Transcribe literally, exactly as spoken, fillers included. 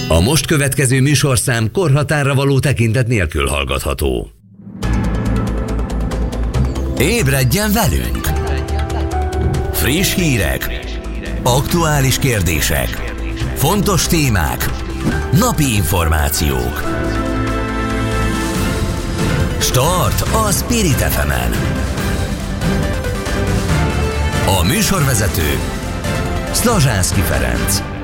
A most következő műsorszám korhatárra való tekintet nélkül hallgatható. Ébredjen velünk! Friss hírek, aktuális kérdések, fontos témák, napi információk. Start a Spirit ef emen. A műsorvezető Szlazsánszky Ferenc.